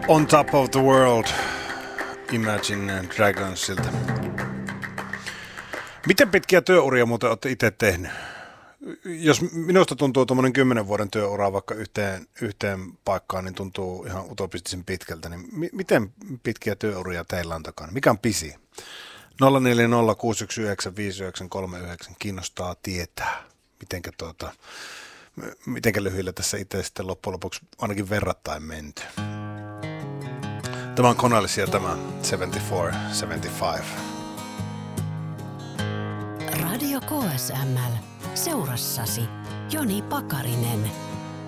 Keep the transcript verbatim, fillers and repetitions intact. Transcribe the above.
On Top of the World Imagine Dragonsilta. Miten pitkiä työuria muuten olette itse tehnyt? Jos minusta tuntuu tuommoinen kymmenen vuoden työura vaikka yhteen, yhteen paikkaan, niin tuntuu ihan utopistisen pitkältä. Niin mi- miten pitkiä työuria teillä on takana? Mikä on pisi? nolla neljä nolla kuusi yksi yhdeksän viisi yhdeksän kolme yhdeksän kiinnostaa tietää, mitenkä, tuota, mitenkä lyhyillä tässä itse sitten loppujen lopuksi ainakin verrattain menty. Tämä on Connellisia tämä seitsemänkymmentäneljä seitsemänkymmentäviisi. Radio K S M L. Seurassasi Joni Pakarinen.